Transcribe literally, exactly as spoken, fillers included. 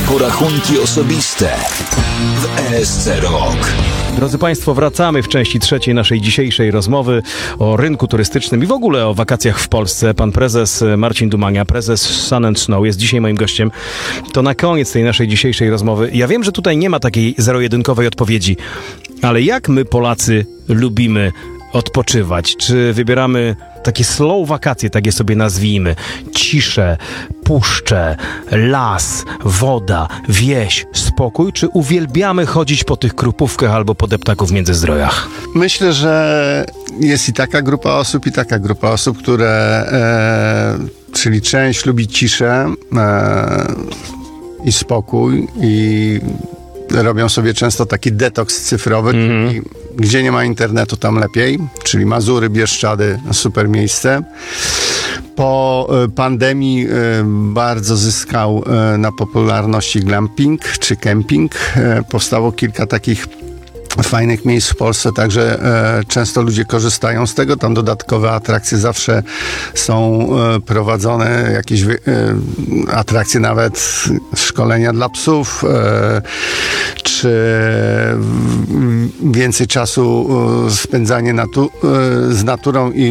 porachunki osobiste w E S C Rok. Drodzy Państwo, wracamy w części trzeciej naszej dzisiejszej rozmowy o rynku turystycznym i w ogóle o wakacjach w Polsce. Pan prezes Marcin Dumania, prezes Sun and Snow, jest dzisiaj moim gościem. To na koniec tej naszej dzisiejszej rozmowy. Ja wiem, że tutaj nie ma takiej zero-jedynkowej odpowiedzi, ale jak my, Polacy, lubimy odpoczywać? Czy wybieramy takie slow wakacje, tak je sobie nazwijmy, ciszę, puszcze, las, woda, wieś, spokój, czy uwielbiamy chodzić po tych krupówkach albo po deptaku w Międzyzdrojach? Myślę, że jest i taka grupa osób, i taka grupa osób, które, e, czyli część lubi ciszę e, i spokój i robią sobie często taki detoks cyfrowy, mm. czyli gdzie nie ma internetu, tam lepiej, czyli Mazury, Bieszczady, super miejsce. Po pandemii bardzo zyskał na popularności glamping czy camping. Powstało kilka takich fajnych miejsc w Polsce, także e, często ludzie korzystają z tego. Tam dodatkowe atrakcje zawsze są e, prowadzone, jakieś e, atrakcje, nawet szkolenia dla psów, e, czy więcej czasu e, spędzanie natu- e, z naturą i